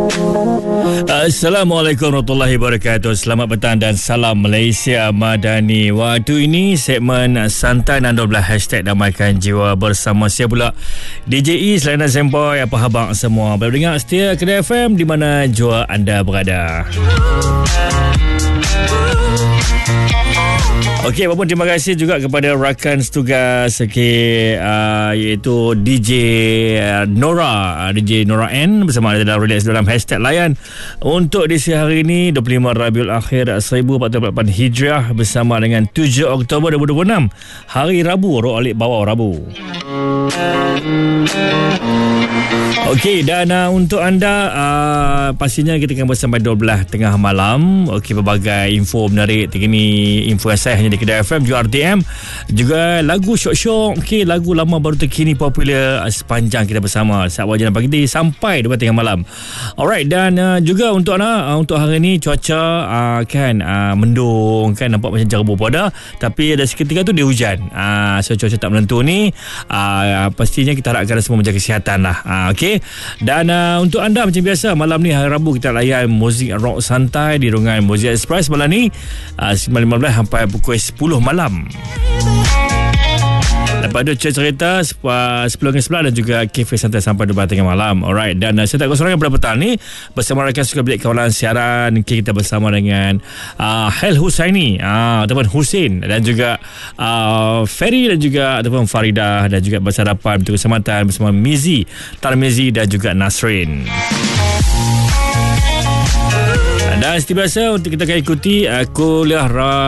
Assalamualaikum warahmatullahi wabarakatuh. Selamat petang dan salam Malaysia Madani. Waktu ini segmen Santai 12 Hashtag Damaikan Jiwa bersama saya pula DJ E Selena Sempoi. Apa khabar semua? Boleh dengar setia Kedah FM di mana jua anda berada. Okey, apapun terima kasih juga kepada rakan setugas iaitu DJ Nora N bersama dalam release dalam hashtag layan untuk edisi hari ini 25 Rabiul Akhir 1448 Hijriah bersama dengan 7 Oktober 2026 hari Rabu, Roh Alik Bawah Rabu. Okey, dan untuk anda pastinya kita akan bersama 12 tengah malam. Okey, berbagai info menarik terkini, info yang saya hanya di Kedah FM, juga RTM, juga lagu syok-syok, okey, lagu lama baru terkini popular sepanjang kita bersama saat wajan pagi sampai 12 tengah malam. Alright, dan juga untuk anda untuk hari ini cuaca mendung kan, nampak macam cerah pada, tapi ada seketika tu dia hujan. So cuaca tak menentu ni, pastinya kita harapkan semua menjaga kesihatan lah. Okey. Dan untuk anda macam biasa malam ni hari Rabu kita layan muzik rock santai di Rungai Muzik Express malam ni 9.15 sampai pukul 10 malam. Lepas tu cerita 10.11 dan juga Cafe Santai sampai 12 tengah malam. Alright, dan saya tak kosongan pada petang ni bersama rakan suka bilik kawalan siaran. Kita bersama dengan Hel Husaini ataupun Husin, dan juga Ferry, dan juga ataupun Faridah, dan juga bersadapan bertugas keselamatan bersama Mizi, Tarmizi dan juga Nasrin. Dan seperti biasa untuk kita akan ikuti kuliah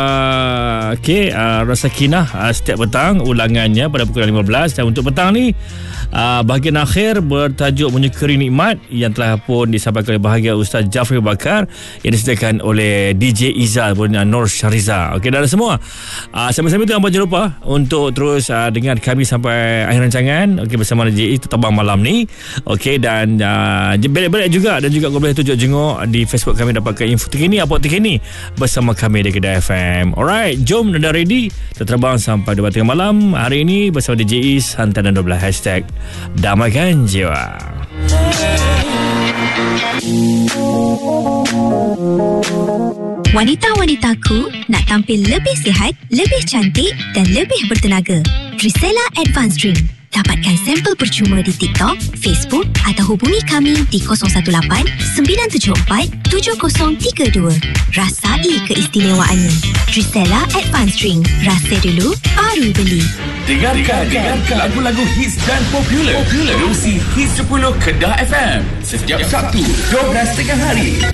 Rasa Kinah setiap petang, ulangannya pada pukul 15. Dan untuk petang ni bahagian akhir bertajuk Menyukuri Nikmat yang telah pun disampaikan oleh bahagia Ustaz Jafri Bakar yang disediakan oleh DJ Izal pun Nur Syariza. Okey, dan semua sambil-sambil tu jangan lupa untuk terus dengar kami sampai akhir rancangan. Okey, bersama DJ Terbang malam ni. Okey, dan balik-balik juga, dan juga kau boleh jenguk di Facebook kami dapatkan info terkini, apa terkini bersama kami di Kedah FM. Alright, jom dah ready, kita terbang sampai 2 tengah malam hari ini bersama DJ Is, Hantar dan 12 Hashtag Damaikan Jiwa. Wanita-wanitaku nak tampil lebih sihat, lebih cantik dan lebih bertenaga. Drisela Advanced Drink. Dapatkan sampel percuma di TikTok, Facebook atau hubungi kami di 018-974-7032. Rasai keistimewaannya. Drisela Advanced Drink. Rasa dulu, baru beli. Dengarkan lagu-lagu hits dan popular. Rusi Hits 10 Kedah FM setiap Sabtu 12 tengah hari.